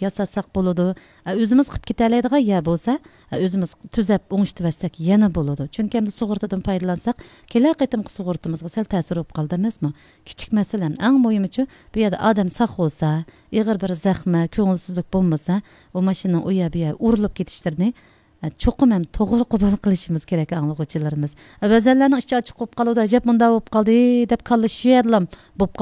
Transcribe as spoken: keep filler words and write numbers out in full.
yasasak bo'ladi. O'zimiz qilib ketalaydigan ya bo'lsa, o'zimiz tuzab o'ngishtirsak yana bo'ladi. Chunki endi sug'urtadan foydalansak, kelar qitimqi sug'urtamizga sal ta'sir bo'lib qoldi emasmi? Kichik masalan, eng muhimi-chi, bu yerda odam sog' bo'lsa, ig'ir bir zaxma, ko'ngilsizlik bo'lmasa, u mashinaning u yerga urilib ketishlarini cho'qim ham to'g'ri qabul qilishimiz kerak anglovchilarimiz. Ba'zanlarning ichi ochiq bo'lib qoladi, ajab bunda bo'lib qoldi deb qolish yerlam bo'lib